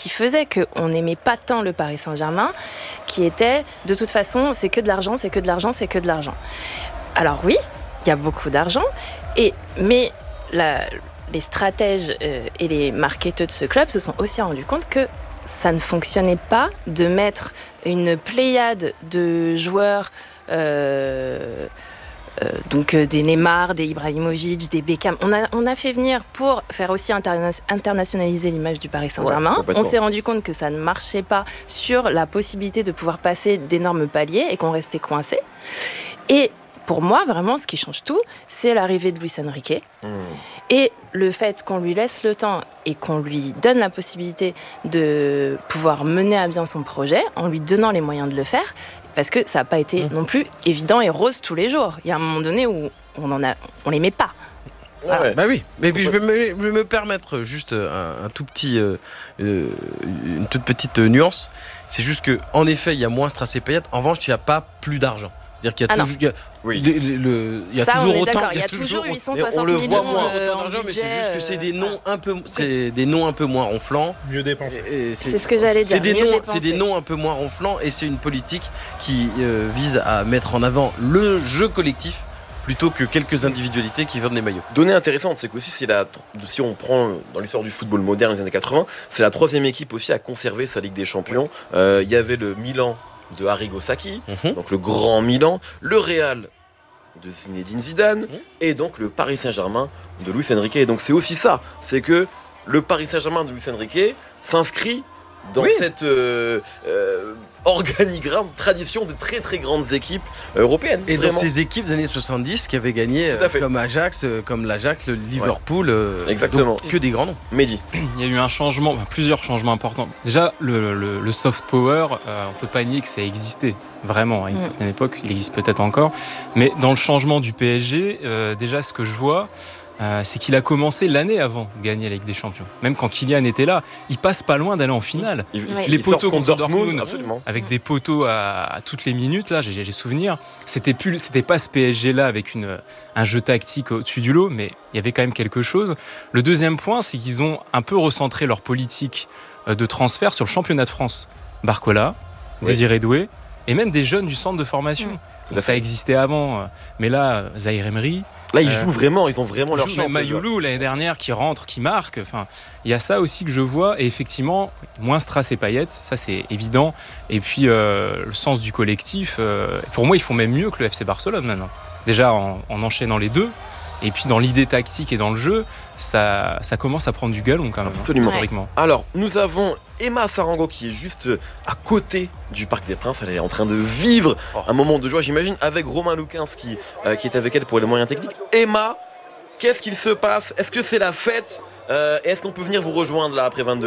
qui faisait qu'on n'aimait pas tant le Paris Saint-Germain, qui était, de toute façon, c'est que de l'argent, c'est que de l'argent, c'est que de l'argent. Alors oui, il y a beaucoup d'argent, mais les stratèges et les marketeurs de ce club se sont aussi rendus compte que ça ne fonctionnait pas de mettre une pléiade de joueurs, donc des Neymar, des Ibrahimovic, des Beckham. On a fait venir pour faire aussi internationaliser l'image du Paris Saint-Germain. Ouais, on s'est rendu compte que ça ne marchait pas sur la possibilité de pouvoir passer d'énormes paliers et qu'on restait coincé. Et pour moi, vraiment, ce qui change tout, c'est l'arrivée de Luis Enrique. Et le fait qu'on lui laisse le temps et qu'on lui donne la possibilité de pouvoir mener à bien son projet en lui donnant les moyens de le faire, parce que ça n'a pas été non plus évident et rose tous les jours. Il y a un moment donné où on l'aimait pas. Voilà. Bah oui, mais puis je vais me permettre juste un tout petit, une toute petite nuance. C'est juste que, en effet, il y a moins Strass et Payet. En revanche, il n'y a pas plus d'argent. C'est-à-dire qu'il y a toujours, il y a ça, toujours autant. Il y a toujours 860 millions. On le voit moins autant d'argent, mais c'est juste que c'est des noms un peu moins ronflants. Mieux dépensés. C'est ce que j'allais dire. C'est des noms un peu moins ronflants et c'est une politique qui vise à mettre en avant le jeu collectif plutôt que quelques individualités qui vendent des maillots. Donnée intéressante, c'est qu'aussi, si on prend dans l'histoire du football moderne des années 80, c'est la troisième équipe aussi à conserver sa Ligue des Champions. Il y avait le Milan de Arrigo Sacchi, donc le grand Milan, le Real de Zinedine Zidane, et donc le Paris Saint-Germain de Luis Enrique. Et donc c'est aussi ça, c'est que le Paris Saint-Germain de Luis Enrique s'inscrit dans cette organigramme, tradition de très très grandes équipes européennes. Et vraiment. dans ces équipes des années 70 qui avaient gagné comme Ajax, comme l'Ajax, le Liverpool, exactement. Que des grands noms. Mehdi. Il y a eu plusieurs changements importants. Déjà, le soft power, on peut pas nier que ça existait vraiment à une certaine époque, il existe peut-être encore. Mais dans le changement du PSG, déjà ce que je vois, c'est qu'il a commencé l'année avant de gagner la Ligue des Champions. Même quand Kylian était là, il passe pas loin d'aller en finale. Les poteaux contre Dortmund, avec des poteaux à toutes les minutes, là, j'ai souvenir. C'était pas ce PSG-là avec un jeu tactique au-dessus du lot, mais il y avait quand même quelque chose. Le deuxième point, c'est qu'ils ont un peu recentré leur politique de transfert sur le championnat de France. Barcola, Désiré Doué, et même des jeunes du centre de formation. Donc, ça existait avant, mais là, Zaïre Emery. Là, ils jouent vraiment, ils ont vraiment leur chance. Mayoulou, l'année dernière, qui rentre, qui marque. Enfin, il y a ça aussi que je vois. Et effectivement, moins Strass et Payet, ça c'est évident. Et puis, le sens du collectif. Pour moi, ils font même mieux que le FC Barcelone maintenant. Déjà, en enchaînant les deux. Et puis, dans l'idée tactique et dans le jeu, ça commence à prendre du galon quand même. Absolument. Historiquement. Alors, nous avons Emma Sarango qui est juste à côté du Parc des Princes. Elle est en train de vivre un moment de joie, j'imagine, avec Romain Loukins qui est avec elle pour les moyens techniques. Emma, qu'est-ce qu'il se passe ? Est-ce que c'est la fête ? Et est-ce qu'on peut venir vous rejoindre là après 22h ?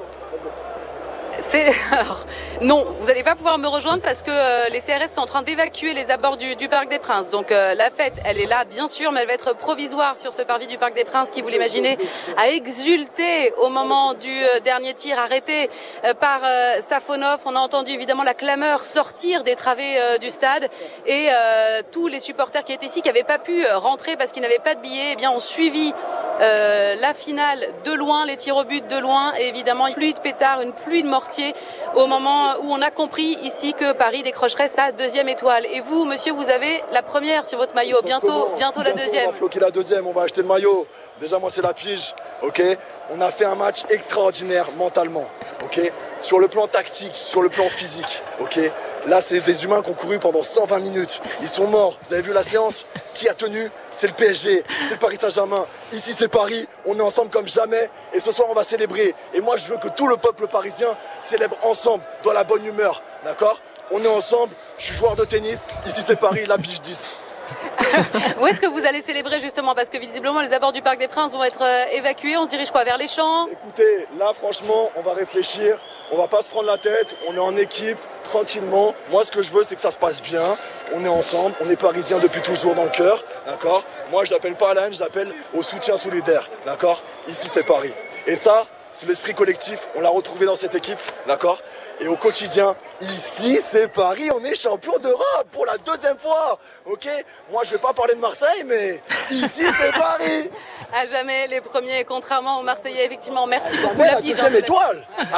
Alors, non, vous n'allez pas pouvoir me rejoindre parce que les CRS sont en train d'évacuer les abords du Parc des Princes. Donc la fête, elle est là, bien sûr, mais elle va être provisoire sur ce parvis du Parc des Princes qui, vous l'imaginez, a exulté au moment du dernier tir arrêté par Safonov. On a entendu évidemment la clameur sortir des travées du stade et tous les supporters qui étaient ici, qui n'avaient pas pu rentrer parce qu'ils n'avaient pas de billets, eh bien, ont suivi la finale de loin, les tirs au but de loin, et évidemment une pluie de pétards, une pluie de mortiers au moment où on a compris ici que Paris décrocherait sa deuxième étoile. Et vous, monsieur, vous avez la première sur votre maillot, bientôt la deuxième. On va floquer la deuxième, on va acheter le maillot. Déjà, moi, c'est la pige, ok ? On a fait un match extraordinaire mentalement, ok ? Sur le plan tactique, sur le plan physique, ok ? Là, c'est des humains qui ont couru pendant 120 minutes. Ils sont morts. Vous avez vu la séance ? Qui a tenu ? C'est le PSG, c'est le Paris Saint-Germain. Ici, c'est Paris. On est ensemble comme jamais. Et ce soir, on va célébrer. Et moi, je veux que tout le peuple parisien célèbre ensemble, dans la bonne humeur, d'accord ? On est ensemble. Je suis joueur de tennis. Ici, c'est Paris, la pige 10. Où est-ce que vous allez célébrer justement ? Parce que visiblement les abords du Parc des Princes vont être évacués. On se dirige quoi ? Vers les champs ? Écoutez, là franchement, on va réfléchir. On va pas se prendre la tête. On est en équipe, tranquillement. Moi, ce que je veux, c'est que ça se passe bien. On est ensemble. On est parisiens depuis toujours dans le cœur. D'accord ? Moi, je l'appelle pas à la haine, je l'appelle au soutien solidaire. D'accord ? Ici, c'est Paris. Et ça, c'est l'esprit collectif. On l'a retrouvé dans cette équipe. D'accord ? Et au quotidien, ici, c'est Paris, on est champion d'Europe pour la deuxième fois, ok ? Moi, je vais pas parler de Marseille, mais ici, c'est Paris. À jamais les premiers, contrairement aux Marseillais, effectivement. Merci beaucoup, la la pige. deuxième étoile.